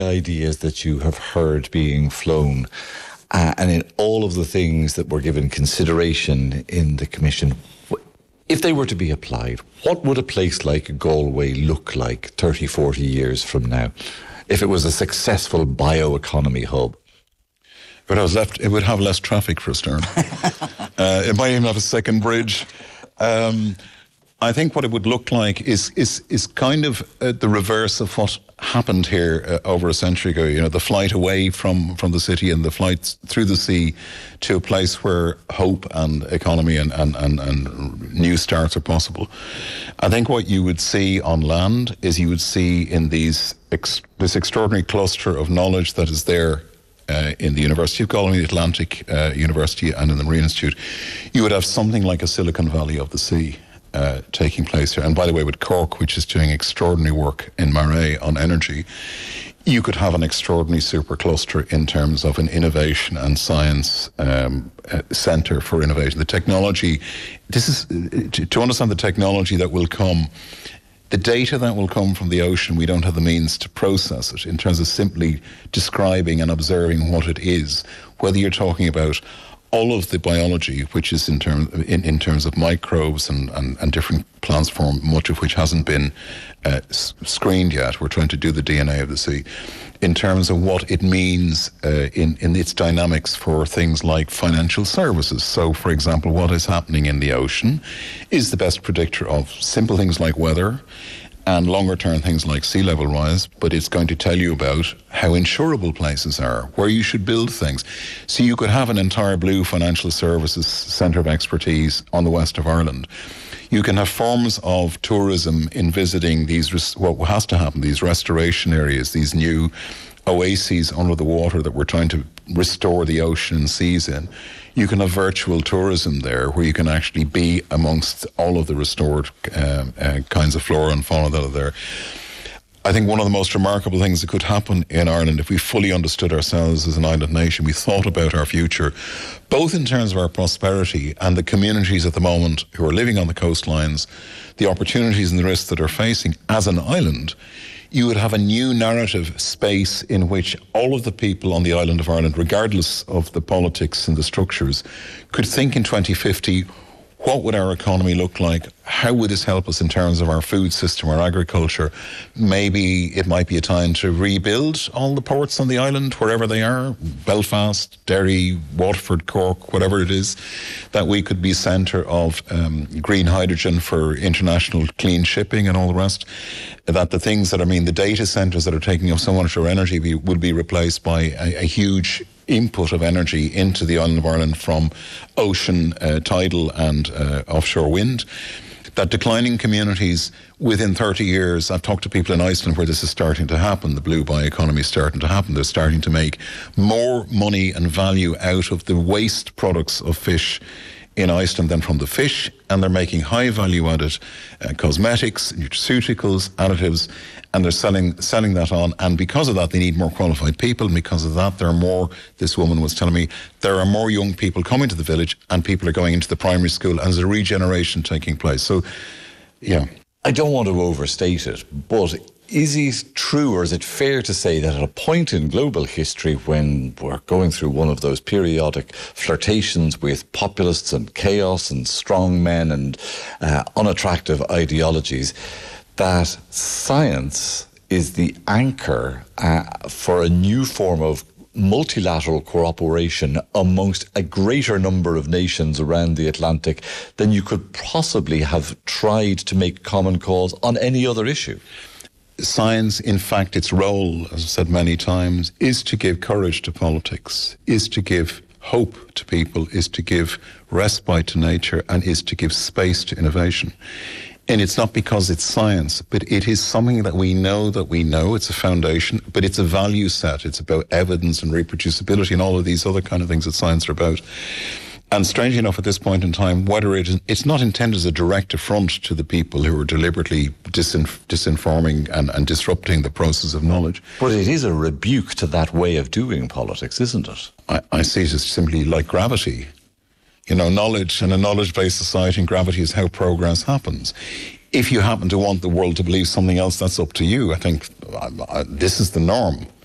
ideas that you have heard being flown, and in all of the things that were given consideration in the Commission, if they were to be applied, what would a place like Galway look like 30, 40 years from now, if it was a successful bioeconomy hub? It would have less traffic, for a start. It might even have a second bridge. I think what it would look like is kind of the reverse of what happened here over a century ago. You know, the flight away from the city and the flight through the sea to a place where hope and economy and new starts are possible. I think what you would see on land is you would see in this extraordinary cluster of knowledge that is there in the University of Galway, the Atlantic University, and in the Marine Institute, you would have something like a Silicon Valley of the sea taking place here. And by the way, with Cork, which is doing extraordinary work in Moray on energy, you could have an extraordinary supercluster in terms of an innovation and science centre for innovation. The technology, this is to understand the technology that will come. The data that will come from the ocean, we don't have the means to process it in terms of simply describing and observing what it is. Whether you're talking about all of the biology, which is in terms of microbes and different plants form, much of which hasn't been screened yet. We're trying to do the DNA of the sea. In terms of what it means in its dynamics for things like financial services. So, for example, what is happening in the ocean is the best predictor of simple things like weather and longer term things like sea level rise, but it's going to tell you about how insurable places are, where you should build things. So you could have an entire blue financial services centre of expertise on the west of Ireland. You can have forms of tourism in visiting what has to happen, these restoration areas, these new oases under the water that we're trying to restore the ocean and seas in. You can have virtual tourism there where you can actually be amongst all of the restored kinds of flora and fauna that are there. I think one of the most remarkable things that could happen in Ireland if we fully understood ourselves as an island nation, we thought about our future, both in terms of our prosperity and the communities at the moment who are living on the coastlines, the opportunities and the risks that are facing as an island. You would have a new narrative space in which all of the people on the island of Ireland, regardless of the politics and the structures, could think in 2050, what would our economy look like? How would this help us in terms of our food system, our agriculture? Maybe it might be a time to rebuild all the ports on the island, wherever they are, Belfast, Derry, Waterford, Cork, whatever it is, that we could be centre of green hydrogen for international clean shipping and all the rest. That the things that the data centres that are taking up so much of our energy would be replaced by a huge input of energy into the island of Ireland from ocean, tidal and offshore wind. That declining communities within 30 years, I've talked to people in Iceland where this is starting to happen, the blue bioeconomy is starting to happen. They're starting to make more money and value out of the waste products of fish in Iceland than from the fish, and they're making high value added cosmetics, nutraceuticals, additives, and they're selling that on. And because of that, they need more qualified people. And because of that, this woman was telling me, there are more young people coming to the village and people are going into the primary school and there's a regeneration taking place. So, yeah. I don't want to overstate it, but is it true or is it fair to say that at a point in global history when we're going through one of those periodic flirtations with populists and chaos and strong men and unattractive ideologies, that science is the anchor for a new form of multilateral cooperation amongst a greater number of nations around the Atlantic than you could possibly have tried to make common cause on any other issue? Science, in fact, its role, as I've said many times, is to give courage to politics, is to give hope to people, is to give respite to nature, and is to give space to innovation. And it's not because it's science, but it is something that we know, it's a foundation, but it's a value set. It's about evidence and reproducibility and all of these other kind of things that science are about. And strangely enough, at this point in time, whether it's not intended as a direct affront to the people who are deliberately disinforming and disrupting the process of knowledge. But it is a rebuke to that way of doing politics, isn't it? I see it as simply like gravity. Knowledge and a knowledge-based society, and gravity is how progress happens. If you happen to want the world to believe something else, that's up to you. I think this is the norm.